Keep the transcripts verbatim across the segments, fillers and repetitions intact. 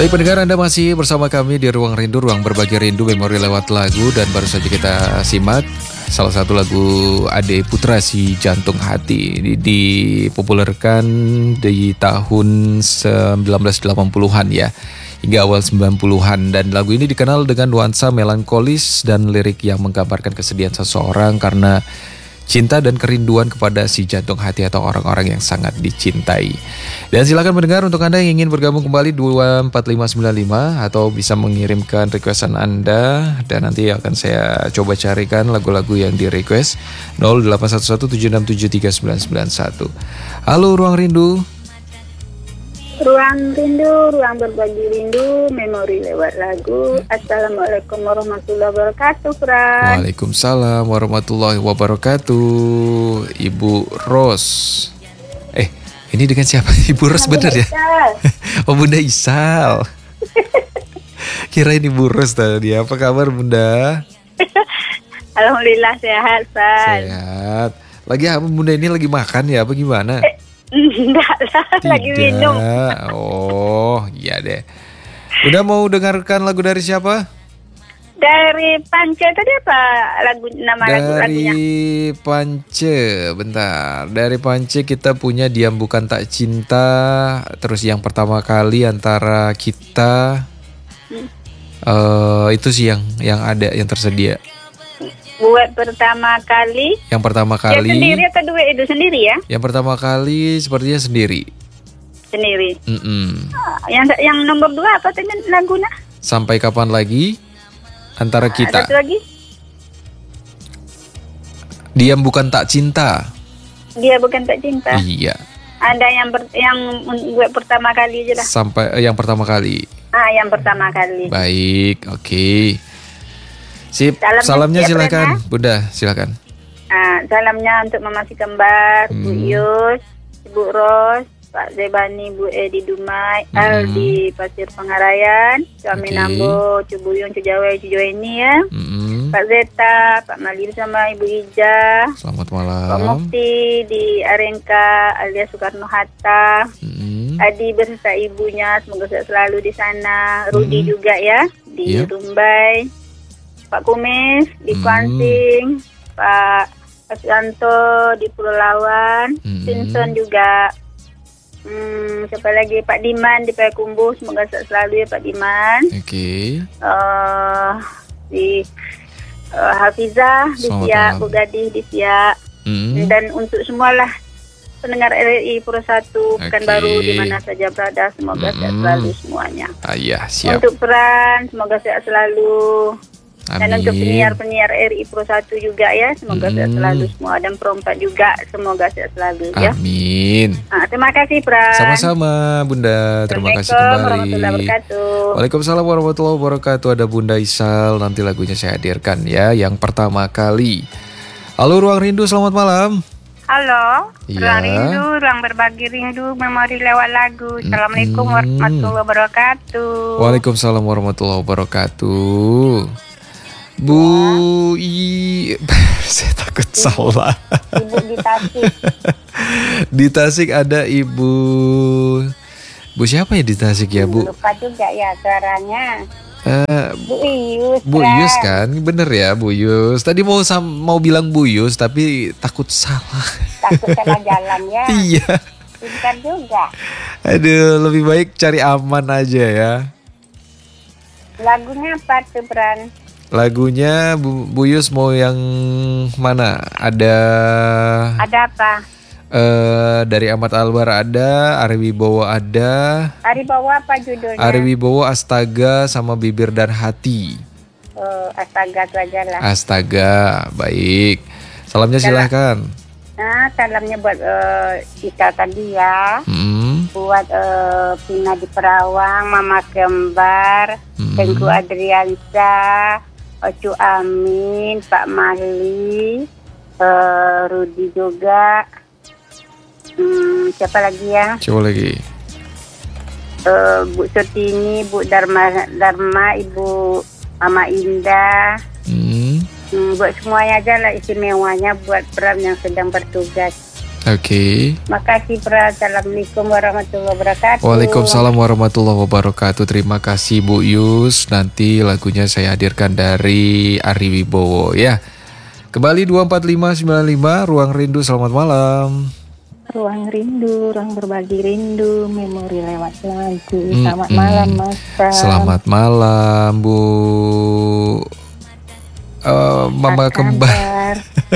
Baik pendengar, Anda masih bersama kami di Ruang Rindu, Ruang Berbagi Rindu Memori lewat lagu. Dan baru saja kita simak salah satu lagu Ade Putra, Si Jantung Hati. Dipopulerkan di tahun sembilan belas delapan puluhan ya, hingga awal sembilan puluhan. Dan lagu ini dikenal dengan nuansa melankolis dan lirik yang menggambarkan kesedihan seseorang karena cinta dan kerinduan kepada si jantung hati atau orang-orang yang sangat dicintai. Dan silakan mendengar untuk Anda yang ingin bergabung kembali dua empat lima sembilan lima atau bisa mengirimkan requestan Anda dan nanti akan saya coba carikan lagu-lagu yang di request. Nol delapan satu satu tujuh enam tujuh tiga sembilan sembilan satu. Halo Ruang Rindu. Ruang Rindu, Ruang Berbagi Rindu, Memori lewat lagu. Assalamualaikum warahmatullahi wabarakatuh, Fran. Waalaikumsalam warahmatullahi wabarakatuh. Ibu Ros. Eh, ini dengan siapa? Ibu Ros benar ya? Oh, Bunda Isal. Kirain Ibu Ros tadi. Apa kabar, Bunda? Alhamdulillah sehat, Fran. Sehat. Lagi apa, Bunda ini lagi makan ya? Apa gimana? Eh, enggak lah, lagi minum. Oh, iya deh. Udah mau dengarkan lagu dari siapa? Dari Pance tadi apa lagu nama dari lagu lagunya? Dari Pance, bentar. Dari Pance kita punya Diam Bukan Tak Cinta. Terus yang pertama kali antara kita. Hmm. Uh, itu sih yang yang ada yang tersedia. Buat pertama kali. Yang pertama kali. Ya sendiri atau dua itu sendiri ya? Yang pertama kali sepertinya sendiri. Sendiri. Mm-mm. Yang yang nomor dua apa tadi lagunya? Sampai Kapan Lagi antara kita. Satu lagi. Diam Bukan Tak Cinta. Dia Bukan Tak Cinta. Iya. Ada yang ber, yang buat pertama kali aja lah. Sampai eh, yang pertama kali. Ah, yang pertama kali. Baik, oke. Okay. Sip, salamnya, salamnya silakan, ya? Bunda, silakan. Ah, salamnya untuk Mama Si Kembar, hmm. Bu Yus, Ibu Ros, Pak Zebani, Bu Edi Dumai, hmm. Aldi Pasir Pengarayan, Suami okay. Nambo, Cubuyung, Cujawai, Cujoini ya. Hmm. Pak Zeta, Pak Malir sama Ibu Ija. Selamat malam. Pak Mukti di Arengka alias Soekarno Hatta. Hmm. Adi beserta ibunya, semoga selalu di sana. Rudi hmm. juga ya di yep. Rumbai. Pak Kumis di Kuansing, hmm. Pak Asyanto di Pulau Lawan, hmm. Simpson juga. Hmm, siapa lagi? Pak Diman di Payakumbuh, semoga selalu ya Pak Diman. Oke. Okay. Uh, di uh, Hafizah di Siak, Bu Gadih di Siak, hmm. dan untuk semualah pendengar R R I Pro satu okay. Pekanbaru di mana saja berada, semoga hmm. sehat selalu semuanya. Ah, iya, siap. Untuk peran, semoga sehat selalu. Amin. Dan untuk penyiar-penyiar R I Pro satu juga ya, semoga hmm. sehat selalu semua. Dan perempat juga, semoga sehat selalu ya. Amin. Nah, terima kasih, Pran. Sama-sama, Bunda. Terima kasih kembali. Warahmatullahi wabarakatuh. Waalaikumsalam warahmatullahi wabarakatuh. Ada Bunda Isal, nanti lagunya saya hadirkan ya, yang pertama kali. Halo Ruang Rindu, selamat malam. Halo, ya. Ruang Rindu, Ruang Berbagi Rindu, Memori lewat lagu. Assalamualaikum hmm. warahmatullahi wabarakatuh. Waalaikumsalam warahmatullahi wabarakatuh. Bu, i, saya takut salah. Ibu di Tasik. Di Tasik ada Ibu. Bu siapa ya di Tasik ya, Bu? Lupa juga ya suaranya. Uh, Bu Yus. Bu Yus kan, bener ya Bu Yus. Tadi mau mau bilang Bu Yus tapi takut salah. Takut salah jalan ya. Iya. Pintar juga. Aduh, lebih baik cari aman aja ya. Lagunya apa tuh, Bran? Lagunya Bu, Bu Yus mau yang mana? Ada. Ada apa? Uh, dari Ahmad Albar ada, Ari Wibowo ada. Ari Wibowo apa judulnya? Ari Wibowo Astaga sama Bibir dan Hati. Uh, astaga itu aja lah. Astaga, baik. Salamnya Salam. Silahkan. Nah, salamnya buat uh, Ika tadi ya. Hmm. Buat uh, Pina di Perawang, Mama Kembar, hmm. Tengku Adriansa, Ocu Amin, Pak Mali, uh, Rudi juga. Hmm, siapa lagi ya? Siapa lagi? Uh, Bu Sotini, Bu Dharma, Dharma, Ibu Mama Indah. Hmm. Hmm, buat semuanya aja lah istimewanya buat peran yang sedang bertugas. Oke. Okay. Makasih Pra. Assalamualaikum warahmatullahi wabarakatuh. Waalaikumsalam warahmatullahi wabarakatuh. Terima kasih Bu Yus. Nanti lagunya saya hadirkan dari Ari Wibowo ya. Kembali dua empat lima sembilan lima Ruang Rindu, selamat malam. Ruang Rindu, ruang berbagi rindu, memori lewat lagu. Selamat mm-hmm. malam Mas Pram. Selamat malam Bu uh, Mama Kembar.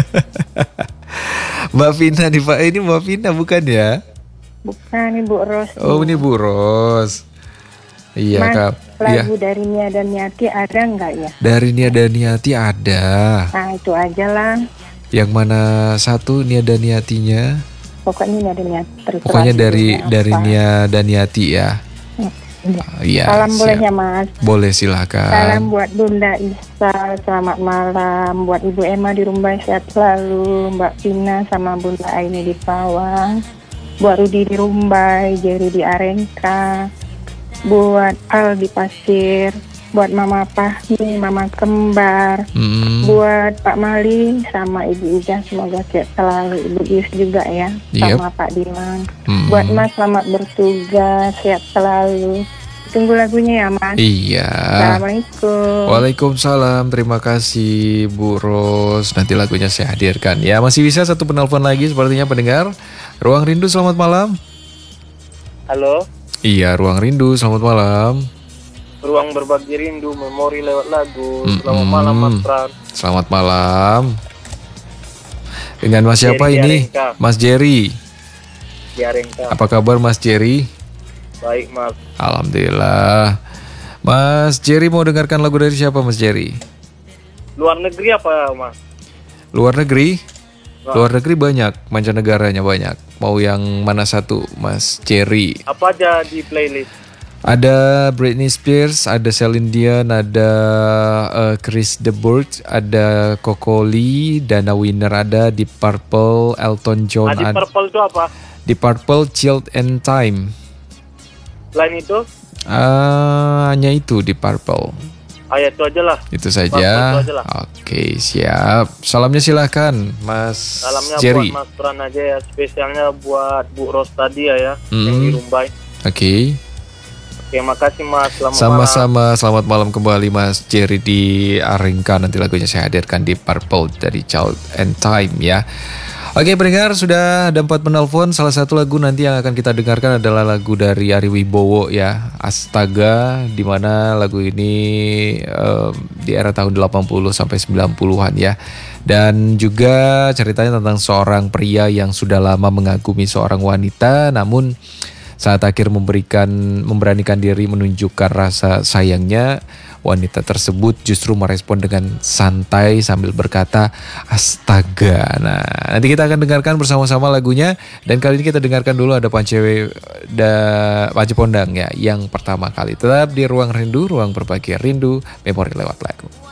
Mbak Vina nih Pak, ini Mbak Vina bukan ya? Bukan, ini Bu Ros. Oh ini Bu Ros. Iya Mas, Kak. Lagu ya. dari Nia dan Niati ada nggak ya? Dari Nia dan Niati ada. Nah itu aja lah. Yang mana satu Nia dan Niatinya? Pokoknya Nia dan Niati. Pokoknya dari dari Nia dan Niati ya. Iya. Salam siap. Boleh ya Mas? Boleh silakan. Salam buat Bunda Isa, selamat malam. Buat Ibu Emma di Rumbai sehat selalu. Mbak Vina sama Bunda Aini di Pawang. Buat Rudi di Rumbai, Jerry di Arengka. Buat Al di Pasir. Buat Mama Fahmi, Mama Kembar. Mm. Buat Pak Mali sama Ibu Ida, semoga sehat selalu. Ibu Is juga ya, yep. sama Pak Diman. Mm. Buat Mas selamat bertugas, sehat selalu. Tunggu lagunya ya Mas. Iya. Assalamualaikum. Waalaikumsalam. Terima kasih Bu Ros. Nanti lagunya saya hadirkan. Ya masih bisa satu penelpon lagi sepertinya pendengar. Ruang Rindu, selamat malam. Halo. Iya, Ruang Rindu, selamat malam. Ruang berbagi rindu, memori lewat lagu. Mm-mm. Selamat malam Mas Pran. Selamat malam. Dengan Mas siapa Jerry ini? Arengka. Mas Jerry. Di Arengka. Apa kabar Mas Jerry? Baik Mas. Alhamdulillah. Mas Jerry mau dengarkan lagu dari siapa Mas Jerry? Luar negeri apa Mas? Luar negeri? Nah. Luar negeri banyak, mancanegaranya banyak. Mau yang mana satu Mas Jerry? Apa aja di playlist? Ada Britney Spears, ada Celine Dion, ada uh, Chris de Burgh, ada Coco Lee, Dana Winner ada, Deep Purple, Elton John. Ah, Deep Purple itu apa? Deep Purple, Chilled and Time. Selain itu? Uh, hanya itu Deep Purple. Ah ya, itu aja lah. Itu saja. Itu aja lah. Oke, siap. Salamnya silahkan Mas Salamnya Jerry. Buat Mas Pran aja ya, spesialnya buat Bu Ros tadi ya, ya mm. yang di Rumbai. Oke. Okay. Oke, makasih Mas. Selamat Sama-sama, malam. selamat malam kembali Mas Jerry di Arengka. Nanti lagunya saya hadirkan di Purple dari Child and Time ya. Oke pendengar, sudah ada empat penelpon. Salah satu lagu nanti yang akan kita dengarkan adalah lagu dari Ari Wibowo ya, Astaga. Dimana lagu ini um, di era tahun delapan puluh sampai sembilan puluhan ya. Dan juga ceritanya tentang seorang pria yang sudah lama mengagumi seorang wanita, namun saat akhir memberikan memberanikan diri menunjukkan rasa sayangnya, wanita tersebut justru merespon dengan santai sambil berkata astaga. Nah, nanti kita akan dengarkan bersama-sama lagunya, dan kali ini kita dengarkan dulu ada Pancewe da Panci Pondang ya yang pertama kali. Tetap di Ruang Rindu, ruang berbagi rindu, memori lewat lagu.